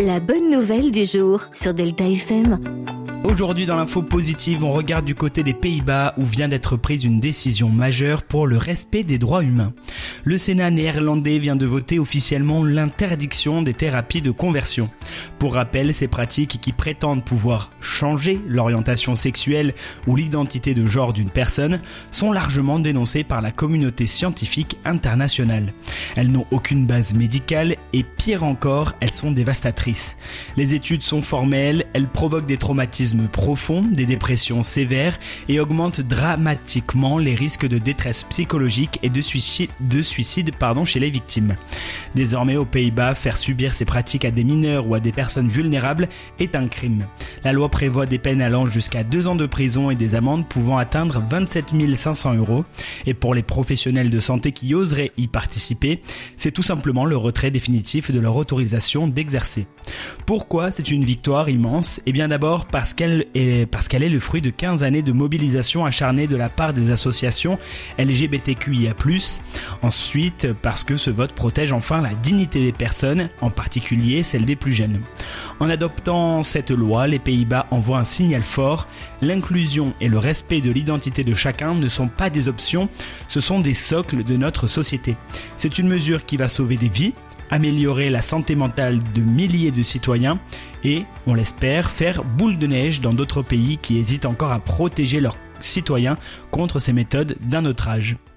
La bonne nouvelle du jour sur Delta FM. Aujourd'hui dans l'info positive, on regarde du côté des Pays-Bas où vient d'être prise une décision majeure pour le respect des droits humains. Le Sénat néerlandais vient de voter officiellement l'interdiction des thérapies de conversion. Pour rappel, ces pratiques qui prétendent pouvoir changer l'orientation sexuelle ou l'identité de genre d'une personne sont largement dénoncées par la communauté scientifique internationale. Elles n'ont aucune base médicale et pire encore, elles sont dévastatrices. Les études sont formelles, elles provoquent des traumatismes profonds, des dépressions sévères et augmentent dramatiquement les risques de détresse psychologique et de suicide chez les victimes. Désormais aux Pays-Bas, faire subir ces pratiques à des mineurs ou à des personnes vulnérables est un crime. La loi prévoit des peines allant jusqu'à 2 ans de prison et des amendes pouvant atteindre 27 500 €. Et pour les professionnels de santé qui oseraient y participer, c'est tout simplement le retrait définitif de leur autorisation d'exercer. Pourquoi c'est une victoire immense ? Eh bien d'abord parce qu'elle est le fruit de 15 années de mobilisation acharnée de la part des associations LGBTQIA+. Ensuite, parce que ce vote protège enfin la dignité des personnes, en particulier celle des plus jeunes. En adoptant cette loi, les Pays-Bas envoient un signal fort. L'inclusion et le respect de l'identité de chacun ne sont pas des options, ce sont des socles de notre société. C'est une mesure qui va sauver des vies, améliorer la santé mentale de milliers de citoyens et, on l'espère, faire boule de neige dans d'autres pays qui hésitent encore à protéger leurs citoyens contre ces méthodes d'un autre âge.